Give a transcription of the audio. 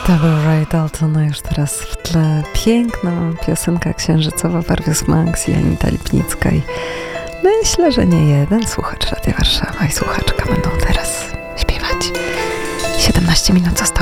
To był Ray Dalton, a już teraz w tle piękna piosenka księżycowa Warwius Manx i Anita Lipnicka. I myślę, że nie jeden słuchacz Radia Warszawa i słuchaczka będą teraz śpiewać. 17 minut zostało